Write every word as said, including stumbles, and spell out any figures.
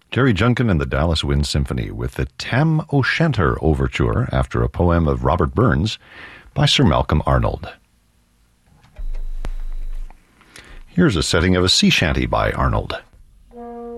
Jerry Junkin and the Dallas Wind Symphony with the Tam O'Shanter Overture after a poem of Robert Burns by Sir Malcolm Arnold. Here's a setting of a sea shanty by Arnold.